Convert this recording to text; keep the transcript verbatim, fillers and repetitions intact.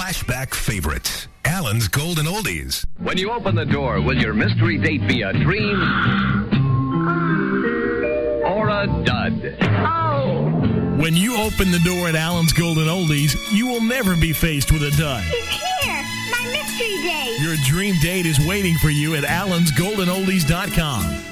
flashback favorite, Alan's Golden Oldies. When you open the door, will your mystery date be a dream or a dud? Oh. When you open the door at Alan's Golden Oldies, you will never be faced with a dud. It's here, my mystery date. Your dream date is waiting for you at allens golden oldies dot com.